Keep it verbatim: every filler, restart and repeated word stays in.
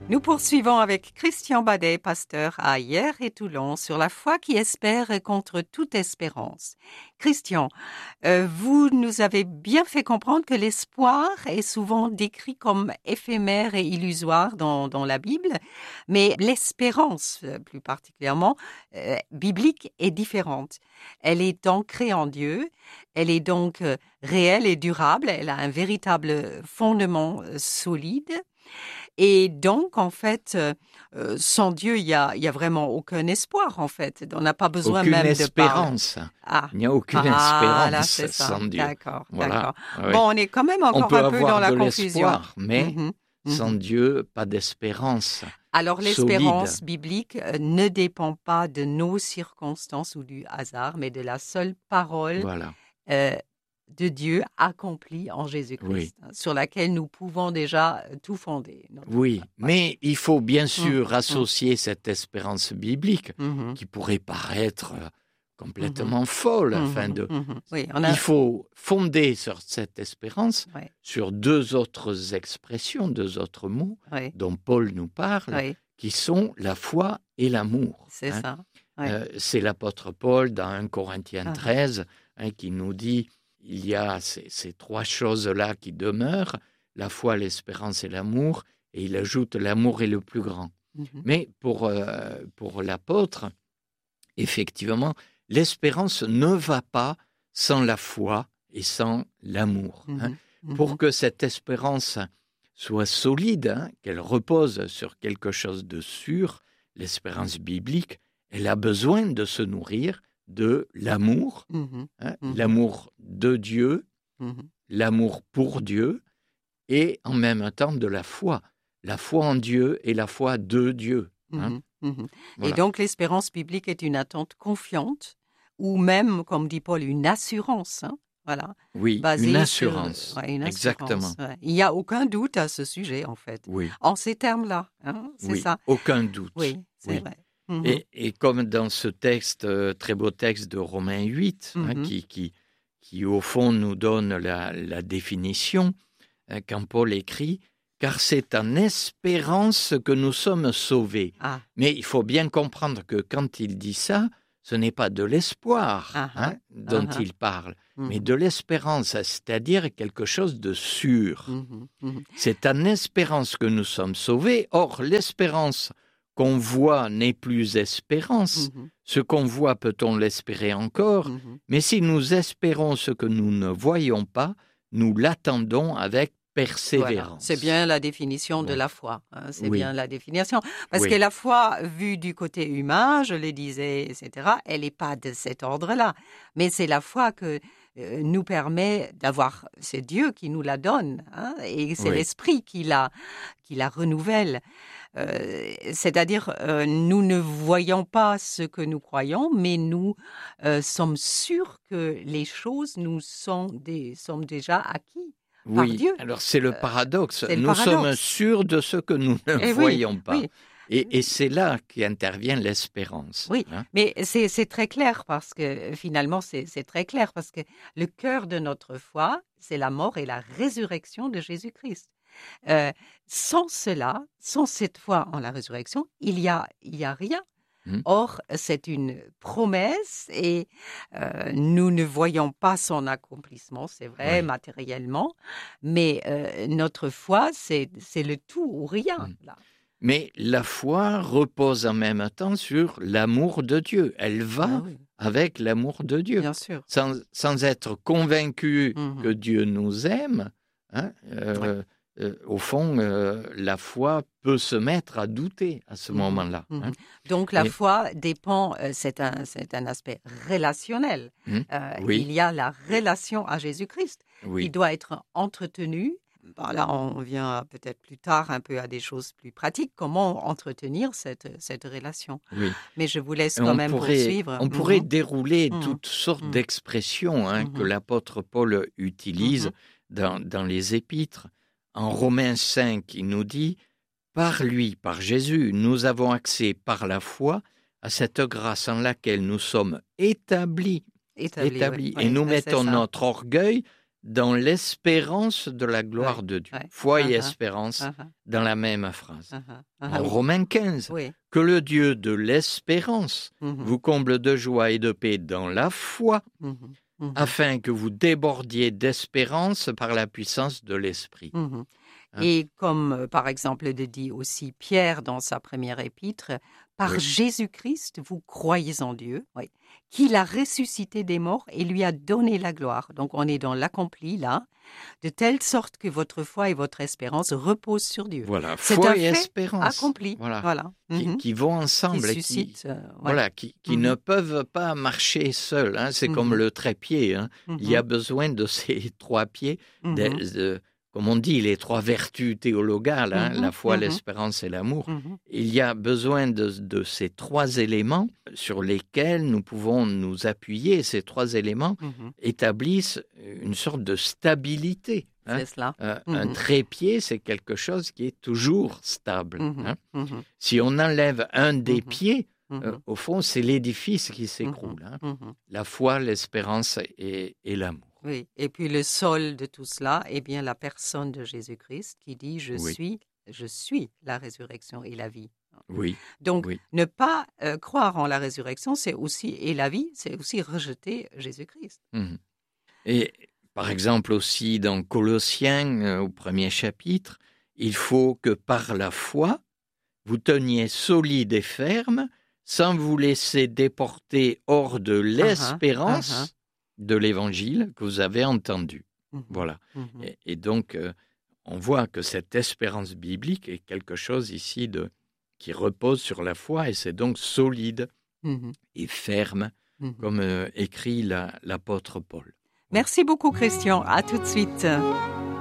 Nous poursuivons avec Christian Badet, pasteur à Hyères et Toulon, sur la foi qui espère contre toute espérance. Christian, euh, vous nous avez bien fait comprendre que l'espoir est souvent décrit comme éphémère et illusoire dans, dans la Bible, mais l'espérance, plus particulièrement, euh, biblique est différente. Elle est ancrée en Dieu, elle est donc euh, réelle et durable, elle a un véritable fondement euh, solide. Et donc, en fait, euh, sans Dieu, il y a, il y a vraiment aucun espoir, en fait. On n'a pas besoin aucune même espérance. de parler. Ah. Il n'y a aucune ah, espérance là, c'est ça. sans Dieu. D'accord, voilà. d'accord. Oui. Bon, on est quand même encore on peut un peu avoir dans la de confusion. l'espoir, mais mm-hmm, sans mm-hmm. Dieu, pas d'espérance. Alors, l'espérance solide. biblique euh, ne dépend pas de nos circonstances ou du hasard, mais de la seule parole Voilà. euh, de Dieu accomplie en Jésus-Christ, Oui. hein, sur laquelle nous pouvons déjà tout fonder. Notre oui, foi. mais il faut bien sûr mmh, associer mmh. cette espérance biblique, mmh. qui pourrait paraître complètement mmh. folle. Mmh, Afin de... mmh. Oui, on a... Il faut fonder sur cette espérance, ouais. sur deux autres expressions, deux autres mots, ouais. dont Paul nous parle, ouais. qui sont la foi et l'amour. C'est hein. ça. Ouais. Euh, c'est l'apôtre Paul, dans un Corinthiens Ah. treize, hein, qui nous dit il y a ces, ces trois choses-là qui demeurent, la foi, l'espérance et l'amour, et il ajoute l'amour est le plus grand. Mm-hmm. Mais pour, euh, pour l'apôtre, effectivement, l'espérance ne va pas sans la foi et sans l'amour. Mm-hmm. Hein. Mm-hmm. Pour que cette espérance soit solide, hein, qu'elle repose sur quelque chose de sûr, l'espérance biblique, elle a besoin de se nourrir de l'amour, mmh, hein, mmh. l'amour de Dieu, mmh. l'amour pour Dieu, et en même temps de la foi. La foi en Dieu et la foi de Dieu. Hein. Mmh. Mmh. Voilà. Et donc l'espérance biblique est une attente confiante, ou même, comme dit Paul, une assurance. Hein. Voilà. Oui, une assurance. Sur, ouais, une Exactement. Assurance, ouais. Il n'y a aucun doute à ce sujet, en fait. Oui. En ces termes-là, hein, c'est oui, ça. Aucun doute. Oui, c'est oui. vrai. Mmh. Et, et comme dans ce texte, euh, très beau texte de Romains huit, mmh. hein, qui, qui, qui au fond nous donne la, la définition, hein, quand Paul écrit « Car c'est en espérance que nous sommes sauvés ah. ». Mais il faut bien comprendre que quand il dit ça, ce n'est pas de l'espoir ah. hein, dont ah. il parle, mmh. mais de l'espérance, c'est-à-dire quelque chose de sûr. Mmh. Mmh. C'est en espérance que nous sommes sauvés. Or, l'espérance qu'on voit n'est plus espérance. Mmh. Ce qu'on voit, peut-on l'espérer encore? Mmh. Mais si nous espérons ce que nous ne voyons pas, nous l'attendons avec persévérance. Voilà. C'est bien la définition ouais. de la foi. Hein. C'est oui. bien la définition. Parce oui. que la foi, vue du côté humain, je le disais, et cetera, elle n'est pas de cet ordre-là. Mais c'est la foi que euh, nous permet d'avoir... C'est Dieu qui nous la donne. Hein, et c'est oui. l'Esprit qui la, qui la renouvelle. Euh, c'est-à-dire, euh, nous ne voyons pas ce que nous croyons, mais nous euh, sommes sûrs que les choses nous sont, des, sont déjà acquises. Oui, par Dieu. Alors c'est le paradoxe. C'est le nous paradoxe. sommes sûrs de ce que nous ne et voyons oui, pas. Oui. Et, et c'est là qu'intervient l'espérance. Oui, hein. mais c'est, c'est très clair parce que finalement, c'est, c'est très clair parce que le cœur de notre foi, c'est la mort et la résurrection de Jésus-Christ. Euh, sans cela, sans cette foi en la résurrection, il y a, il y a rien. Mmh. Or, c'est une promesse et euh, nous ne voyons pas son accomplissement, c'est vrai, oui. matériellement, mais euh, notre foi, c'est, c'est le tout ou rien. Mmh. Là. Mais la foi repose en même temps sur l'amour de Dieu. Elle va ah oui. avec l'amour de Dieu. Bien sûr. Sans, sans être convaincu mmh. que Dieu nous aime, hein, euh, ouais. Euh, au fond, euh, la foi peut se mettre à douter à ce mmh, moment-là. Mmh. Hein. Donc la Et... foi dépend, euh, c'est, un, c'est un aspect relationnel. Mmh, euh, oui. Il y a la relation à Jésus-Christ oui. qui doit être entretenue. Bon, là, on vient peut-être plus tard un peu à des choses plus pratiques. Comment entretenir cette, cette relation? Oui. Mais je vous laisse quand on même pourrait, poursuivre. On mmh. pourrait dérouler mmh. toutes sortes mmh. d'expressions hein, mmh. que l'apôtre Paul utilise mmh. dans, dans les épîtres. En Romains cinq, il nous dit « Par lui, par Jésus, nous avons accès par la foi à cette grâce en laquelle nous sommes établis, établis, établis oui. et oui, nous oui, mettons notre orgueil dans l'espérance de la gloire Ouais, de Dieu. ouais. Foi Uh-huh. et espérance Uh-huh. dans la même phrase. Uh-huh. En Uh-huh. Romains quinze, Oui. que le Dieu de l'espérance Mhm. vous comble de joie et de paix dans la foi, Mhm. Mhm. afin que vous débordiez d'espérance par la puissance de l'Esprit. Mhm. Hein? Et comme, euh, par exemple, le dit aussi Pierre dans sa première épître, par Oui. Jésus-Christ, vous croyez en Dieu, oui, qu'il a ressuscité des morts et lui a donné la gloire. Donc, on est dans l'accompli, là, de telle sorte que votre foi et votre espérance reposent sur Dieu. Voilà, C'est foi un et fait espérance. accompli, Voilà. voilà. Qui, Mhm. qui vont Qui ensemble et qui, suscite, euh, ouais. voilà, qui, qui Mhm. ne peuvent pas marcher seuls. Hein. C'est comme Mhm. le trépied. Hein. Il y a Mhm. besoin de ces trois pieds, de, Mhm. de- comme on dit, les trois vertus théologales, hein, Mhm. la foi, Mhm. l'espérance et l'amour. Mhm. Il y a besoin de, de ces trois éléments sur lesquels nous pouvons nous appuyer. Ces trois éléments Mhm. établissent une sorte de stabilité. Hein. C'est cela. Euh, Un Mhm. trépied, c'est quelque chose qui est toujours stable. Mhm. Hein. Mhm. Si on enlève un des Mhm. pieds, Mhm. euh, au fond, c'est l'édifice qui s'écroule. Hein. Mhm. La foi, l'espérance et, et l'amour. Oui, et puis le sol de tout cela, eh bien la personne de Jésus-Christ qui dit je Oui. suis, je suis la résurrection et la vie. Oui, Donc oui. ne pas euh, croire en la résurrection, c'est aussi et la vie, c'est aussi rejeter Jésus-Christ. Mhm. Et par exemple aussi dans Colossiens, euh, au premier chapitre, il faut que par la foi, vous teniez solide et ferme, sans vous laisser déporter hors de l'espérance uh-huh. de l'évangile que vous avez entendu. Mhm. Voilà. Mhm. Et, et donc, euh, on voit que cette espérance biblique est quelque chose ici de, qui repose sur la foi, et c'est donc solide Mhm. et ferme, Mhm. comme euh, écrit la- l'apôtre Paul. Merci beaucoup Christian, à tout de suite.